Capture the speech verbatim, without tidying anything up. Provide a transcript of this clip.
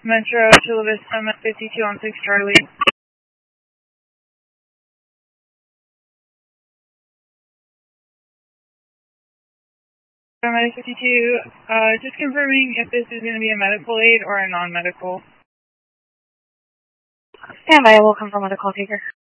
Metro, Chula Vista, Met fifty-two on six Charlie. Medic fifty-two, uh, just confirming if this is going to be a medical aid or a non-medical. Stand by, we'll confirm with a call taker.